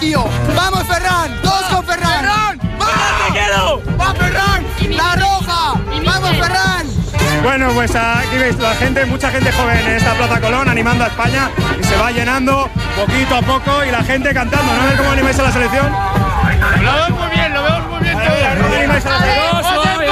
tío. ¡Vamos, Ferran! ¡Todos con Ferran! ¡Ferran! ¡Va! ¡Te quiero! ¡Va, Ferran! ¡La roja! ¡Vamos, Ferran! Bueno, pues aquí veis la gente, mucha gente joven en esta Plaza Colón animando a España y se va llenando poquito a poco y la gente cantando. ¿No ven cómo animáis a la selección? Lo vemos muy bien todos. ¿Cómo animáis a la selección?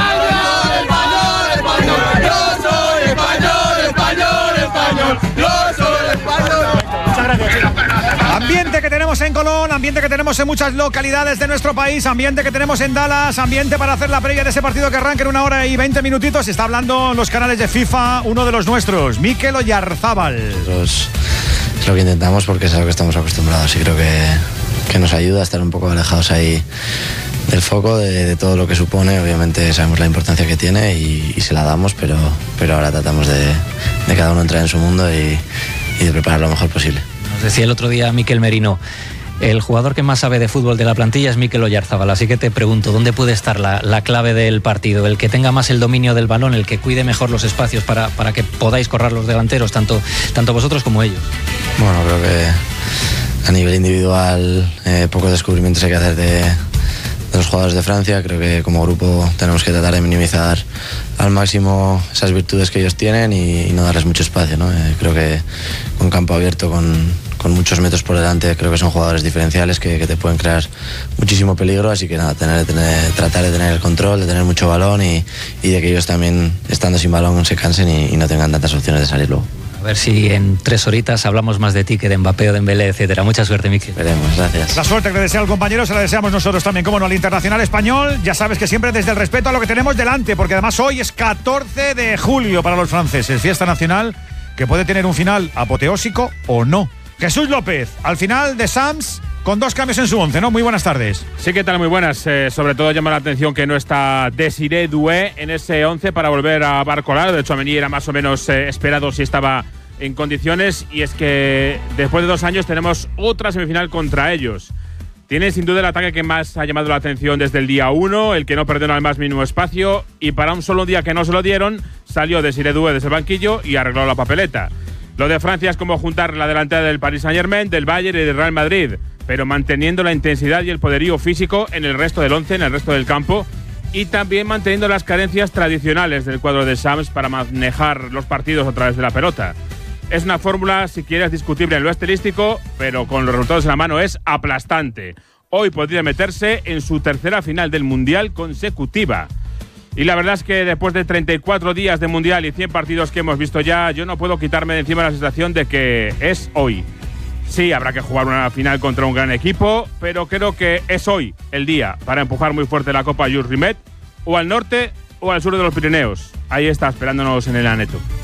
Muchas gracias. Ambiente que tenemos en Colón, ambiente que tenemos en muchas localidades de nuestro país, ambiente que tenemos en Dallas, ambiente para hacer la previa de ese partido que arranca en 1 hora y 20 minutitos. Está hablando en los canales de FIFA uno de los nuestros, Mikel Oyarzábal. Nosotros es lo que intentamos porque es a lo que estamos acostumbrados y creo que nos ayuda a estar un poco alejados ahí del foco de todo lo que supone. Obviamente sabemos la importancia que tiene y se la damos, pero ahora tratamos de cada uno entrar en su mundo y de preparar lo mejor posible. Nos decía el otro día Mikel Merino, el jugador que más sabe de fútbol de la plantilla es Mikel Oyarzábal, así que te pregunto, ¿dónde puede estar la clave del partido? ¿El que tenga más el dominio del balón, el que cuide mejor los espacios para que podáis correr los delanteros, tanto vosotros como ellos? Bueno, creo que a nivel individual pocos descubrimientos hay que hacer de los jugadores de Francia. Creo que como grupo tenemos que tratar de minimizar al máximo esas virtudes que ellos tienen y no darles mucho espacio, ¿no? Creo que con campo abierto, con muchos metros por delante, creo que son jugadores diferenciales que te pueden crear muchísimo peligro, así que nada, tratar de tener el control, de tener mucho balón y de que ellos también, estando sin balón, se cansen y no tengan tantas opciones de salir luego. A ver si en 3 horitas hablamos más de ti que de Mbappé o de Dembélé, etcétera. Mucha suerte, Mikel. Veremos, gracias. La suerte que le desea al compañero se la deseamos nosotros también, como no, al internacional español. Ya sabes que siempre desde el respeto a lo que tenemos delante, porque además hoy es 14 de julio para los franceses, fiesta nacional que puede tener un final apoteósico o no. Jesús López, al final de Sams, con 2 cambios en su 11, ¿no? Muy buenas tardes. Sí, ¿qué tal? Muy buenas. Sobre todo llama la atención que no está Desiré Doué en ese 11 para volver a Barcolar. De hecho, Amení era más o menos esperado si estaba en condiciones. Y es que después de 2 años tenemos otra semifinal contra ellos. Tiene sin duda el ataque que más ha llamado la atención desde el día 1, el que no perdonó al más mínimo espacio. Y para un solo día que no se lo dieron, salió Desiré Doué desde el banquillo y arregló la papeleta. Lo de Francia es como juntar la delantera del Paris Saint-Germain, del Bayern y del Real Madrid, pero manteniendo la intensidad y el poderío físico en el resto del 11, en el resto del campo, y también manteniendo las carencias tradicionales del cuadro de Sams para manejar los partidos a través de la pelota. Es una fórmula, si quieres, discutible en lo estilístico, pero con los resultados en la mano es aplastante. Hoy podría meterse en su 3ª final del Mundial consecutiva. Y la verdad es que después de 34 días de Mundial y 100 partidos que hemos visto ya, yo no puedo quitarme de encima la sensación de que es hoy. Sí, habrá que jugar una final contra un gran equipo, pero creo que es hoy el día para empujar muy fuerte la Copa Jules Rimet, o al norte o al sur de los Pirineos. Ahí está, esperándonos en el Aneto.